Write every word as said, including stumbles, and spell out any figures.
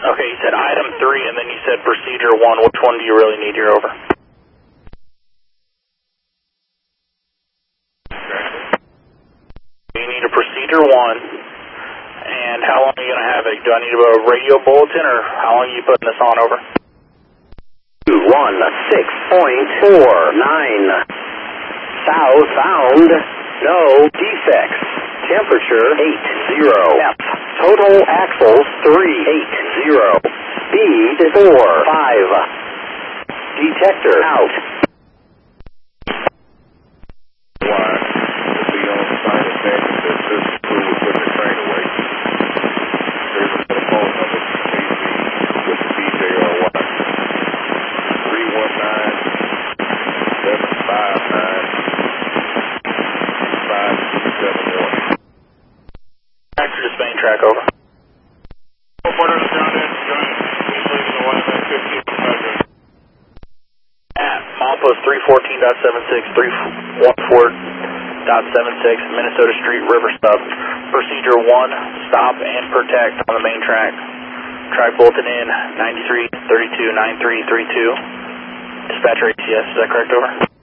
Okay, you said item three, and then you said procedure one. Which one do you really need here, over? You need a procedure one, and how long are you going to have it? Do I need a radio bulletin, or how long are you putting this on, over? one six point four nine. Southbound, no defects. Temperature eight zero. F. Total axles three eight zero. Speed four five. Detector out. Why? To be on site at that, that this crew will put the train away. There's a telephone number for K Z with the D J R Y. three one nine, seven five nine, five two seven one. Back to this main track, over. At milepost three fourteen point seven six, three one four point seven six, Minnesota Street, River Stub. Procedure one, stop and protect on the main track. Track bulletin in, ninety-three thirty-two ninety-three thirty-two. Dispatcher A C S, is that correct, over?